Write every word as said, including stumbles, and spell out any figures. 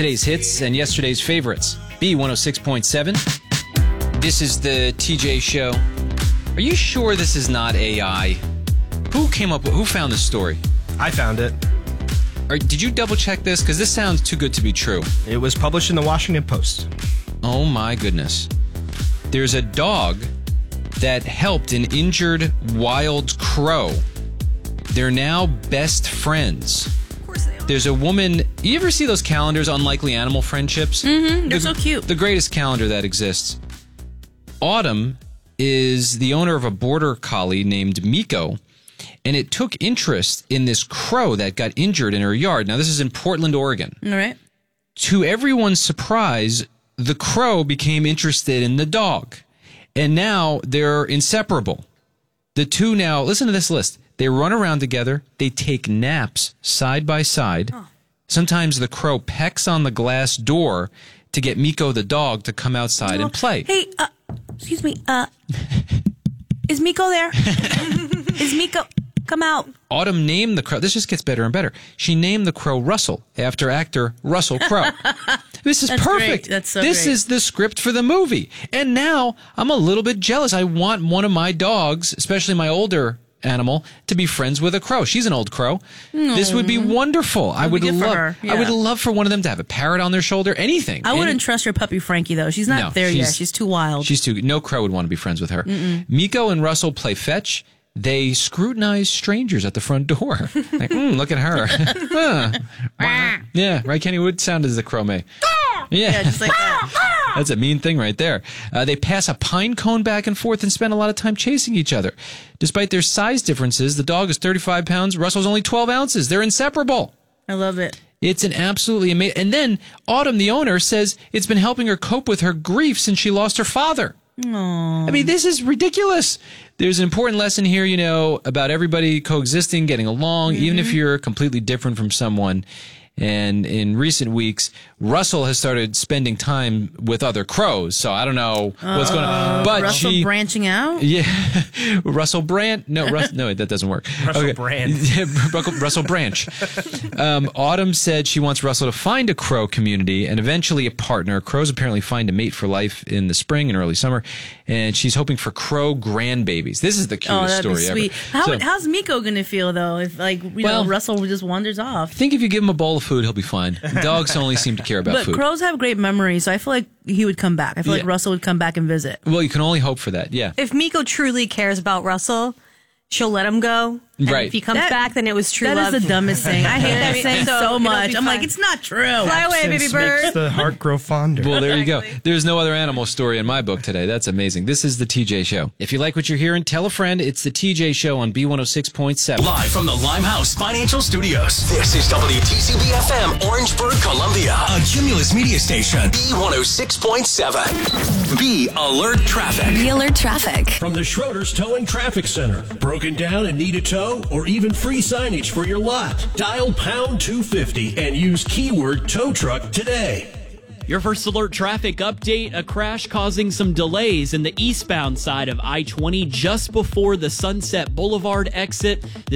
Today's hits and yesterday's favorites. B one oh six point seven. This is the T J Show. Are you sure this is not A I? Who came up with, who found this story? I found it. Or did you double check this? Because this sounds too good to be true. It was published in the Washington Post. Oh my goodness. There's a dog that helped an injured wild crow. They're now best friends. Of course they are. There's a woman, you ever see those calendars, Unlikely Animal Friendships? Mm-hmm, they're the, so cute. The greatest calendar that exists. Autumn is the owner of a border collie named Miko, and it took interest in this crow that got injured in her yard. Now, this is in Portland, Oregon. All right. To everyone's surprise, the crow became interested in the dog, and now they're inseparable. The two now, listen to this list. They run around together. They take naps side by side. Oh. Sometimes the crow pecks on the glass door to get Miko the dog to come outside oh. and play. Hey, uh, excuse me. Uh, is Miko there? Is Miko... Come out. Autumn named the crow. This just gets better and better. She named the crow Russell after actor Russell Crowe. This is That's perfect. Great. That's so this great. is the script for the movie. And now I'm a little bit jealous. I want one of my dogs, especially my older animal, to be friends with a crow. She's an old crow. Mm. This would be wonderful. I would love. Yeah. I would love for one of them to have a parrot on their shoulder. Anything. I wouldn't Any- trust your puppy Frankie though. She's not no, there she's, yet. She's too wild. She's too. No crow would want to be friends with her. Mm-mm. Miko and Russell play fetch. They scrutinize strangers at the front door. Like, mm, look at her. huh. Yeah, right, Kenny? What sound does the crow make? Yeah, yeah just like that. That's a mean thing right there. Uh, they pass a pine cone back and forth and spend a lot of time chasing each other. Despite their size differences, the dog is thirty-five pounds, Russell's only twelve ounces. They're inseparable. I love it. It's an absolutely amazing... And then Autumn, the owner, says it's been helping her cope with her grief since she lost her father. Aww. I mean, this is ridiculous. There's an important lesson here, you know, about everybody coexisting, getting along, mm-hmm. even if you're completely different from someone. And in recent weeks, Russell has started spending time with other crows. So I don't know what's uh, going on. But Russell she, branching out? Yeah. Russell Brand. No, Russ, no, that doesn't work. Russell okay. Brand. Russell Branch. Um, Autumn said she wants Russell to find a crow community and eventually a partner. Crows apparently find a mate for life in the spring and early summer. And she's hoping for crow grandbabies. This is the cutest oh, that'd story be sweet. ever. How, So, how's Miko going to feel, though, if, like, you well, know, Russell just wanders off? I think if you give him a bowl of food, he'll be fine. Dogs only seem to care about but food. Crows have great memories, so I feel like he would come back. I feel Yeah. like Russell would come back and visit. Well, you can only hope for that, yeah. If Miko truly cares about Russell, she'll let him go. And Right. if he comes That- back, then it was true That love. is the dumbest thing. I hate that I mean, saying so so, it'll much. be I'm like, fine. it's not true. Fly away, baby Absence bird. makes the heart grow fonder. Well, there you go. There's no other animal story in my book today. That's amazing. This is the T J Show. If you like what you're hearing, tell a friend. It's the T J Show on B one oh six point seven. Live from the Limehouse Financial Studios. This is W T C B F M, Orangeburg, Columbia. A Cumulus media station. B one oh six point seven. B Alert Traffic. Be Alert Traffic. From the Schroeder's Towing Traffic Center. Broken down and need a tow, or even free signage for your lot? Dial pound two fifty and use keyword tow truck today. Your first alert traffic update, a crash causing some delays in the eastbound side of I twenty just before the Sunset Boulevard exit.